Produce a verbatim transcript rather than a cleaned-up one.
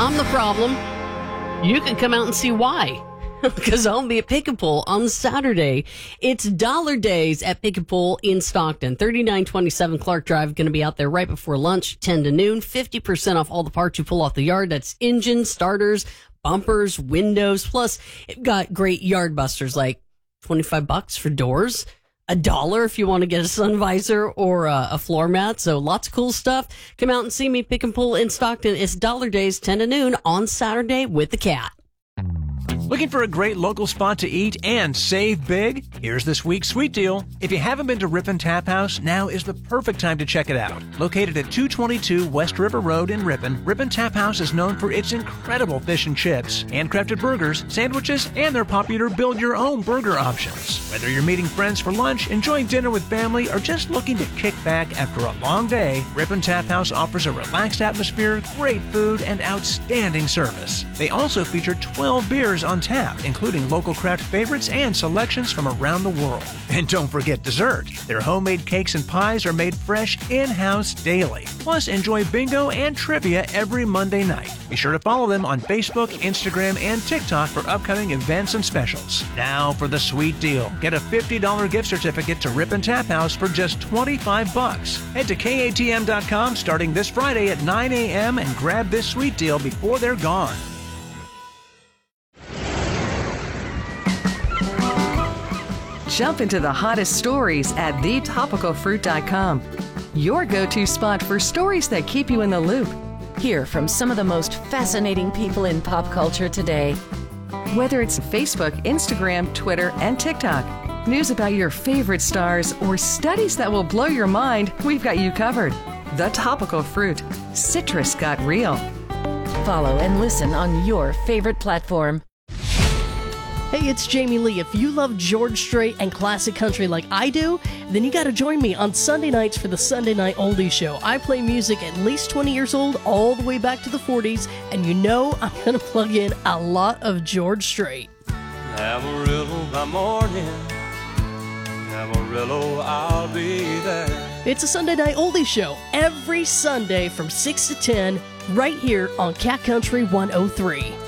I'm the problem. You can come out and see why. Because I'll be at Pick and Pull on Saturday. It's Dollar Days at Pick and Pull in Stockton. thirty-nine twenty-seven Clark Drive. Going to be out there right before lunch, ten to noon. fifty percent off all the parts you pull off the yard. That's engines, starters, bumpers, windows. Plus, it got great yard busters like twenty-five bucks for doors. A dollar if you want to get a sun visor or a, a floor mat. So lots of cool stuff. Come out and see me, Pick and Pull in Stockton. It's Dollar Days, ten to noon on Saturday with the cat. Looking for a great local spot to eat and save big? Here's this week's sweet deal. If you haven't been to Ripon Tap House, now is the perfect time to check it out. Located at two twenty-two West River Road in Ripon, Ripon Tap House is known for its incredible fish and chips, handcrafted burgers, sandwiches, and their popular build-your-own burger options. Whether you're meeting friends for lunch, enjoying dinner with family, or just looking to kick back after a long day, Ripon Tap House offers a relaxed atmosphere, great food, and outstanding service. They also feature twelve beers on tap, including local craft favorites and selections from around the world. And don't forget dessert. Their homemade cakes and pies are made fresh in-house daily. Plus, enjoy bingo and trivia every Monday night. Be sure to follow them on Facebook, Instagram, and TikTok for upcoming events and specials. Now for the sweet deal. Get a fifty dollars gift certificate to Ripon Tap House for just twenty-five bucks. Head to K A T M dot com starting this Friday at nine a.m. and grab this sweet deal before they're gone. Jump into the hottest stories at the topical fruit dot com. Your go-to spot for stories that keep you in the loop. Hear from some of the most fascinating people in pop culture today. Whether it's Facebook, Instagram, Twitter, and TikTok, news about your favorite stars, or studies that will blow your mind, we've got you covered. The Topical Fruit. Citrus got real. Follow and listen on your favorite platform. Hey, it's Jamie Lee. If you love George Strait and classic country like I do, then you got to join me on Sunday nights for the Sunday Night Oldies Show. I play music at least twenty years old, all the way back to the forties, and you know I'm going to plug in a lot of George Strait. Amarillo by morning, Amarillo, I'll be there. It's a Sunday Night Oldies Show every Sunday from six to ten right here on Cat Country one oh three.